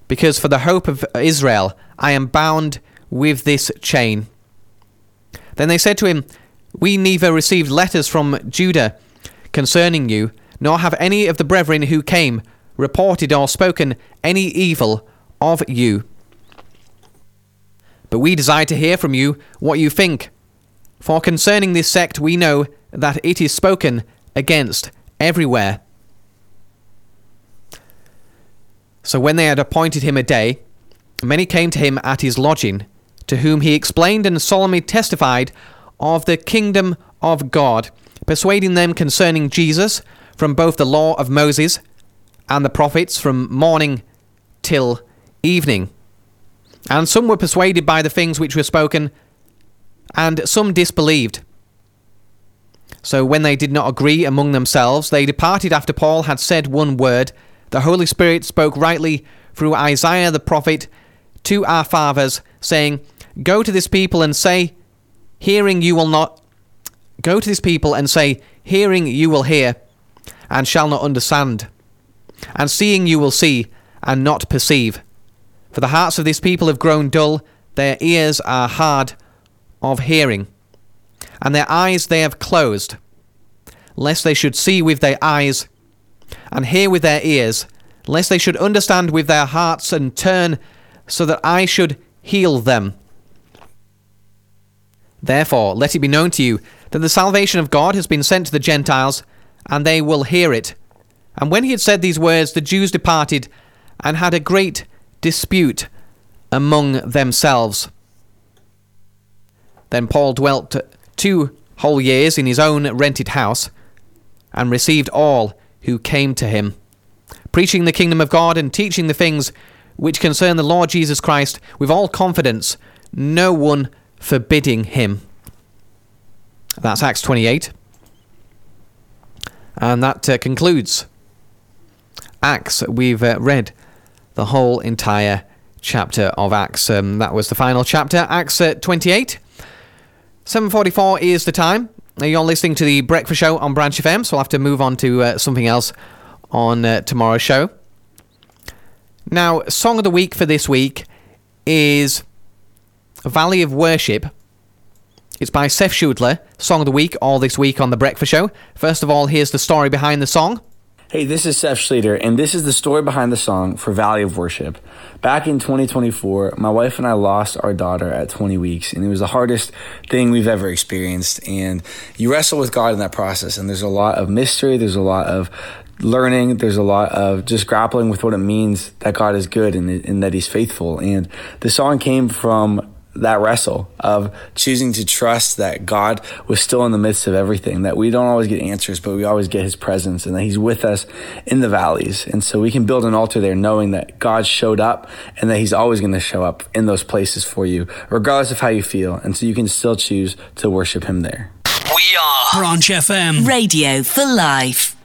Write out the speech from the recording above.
because for the hope of Israel I am bound with this chain." Then they said to him, "We neither received letters from Judah concerning you, nor have any of the brethren who came reported or spoken any evil of you. But we desire to hear from you what you think. For concerning this sect we know that it is spoken against everywhere." So when they had appointed him a day, many came to him at his lodging, to whom he explained and solemnly testified of the kingdom of God, persuading them concerning Jesus from both the law of Moses and the prophets from morning till evening. And some were persuaded by the things which were spoken, and some disbelieved. So when they did not agree among themselves, they departed after Paul had said one word. The Holy Spirit spoke rightly through Isaiah the prophet to our fathers, saying, Go to this people and say, hearing you will hear, and shall not understand. And seeing you will see, and not perceive. For the hearts of this people have grown dull, their ears are hard of hearing, and their eyes they have closed, lest they should see with their eyes, and hear with their ears, lest they should understand with their hearts, and turn, so that I should heal them. Therefore, let it be known to you that the salvation of God has been sent to the Gentiles, and they will hear it. And when he had said these words, the Jews departed, and had a great dispute among themselves. Then Paul dwelt 2 whole years in his own rented house, and received all who came to him, preaching the kingdom of God and teaching the things which concern the Lord Jesus Christ with all confidence, no one forbidding him. That's Acts 28. And that concludes Acts. We've read the whole entire chapter of Acts. That was the final chapter, Acts 28. 7:44 is the time. You're listening to the Breakfast Show on Branch FM, so I'll have to move on to something else on tomorrow's show. Now, Song of the Week for this week is Valley of Worship. It's by Seth Schudler, Song of the Week, all this week on The Breakfast Show. First of all, here's the story behind the song. Hey, this is Seth Schluter, and this is the story behind the song for Valley of Worship. Back in 2024, my wife and I lost our daughter at 20 weeks, and it was the hardest thing we've ever experienced. And you wrestle with God in that process, and there's a lot of mystery, there's a lot of learning, there's a lot of just grappling with what it means that God is good and that He's faithful. And the song came from that wrestle of choosing to trust that God was still in the midst of everything, that we don't always get answers, but we always get His presence, and that He's with us in the valleys. And so we can build an altar there knowing that God showed up and that He's always going to show up in those places for you, regardless of how you feel. And so you can still choose to worship Him there. We are Branch FM. Radio for life.